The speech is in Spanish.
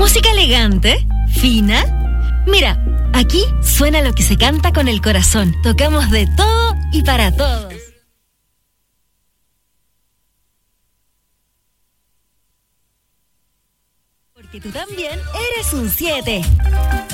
¿Música elegante? ¿Fina? Mira, aquí suena lo que se canta con el corazón. Tocamos de todo y para todos. Porque tú también eres un 7.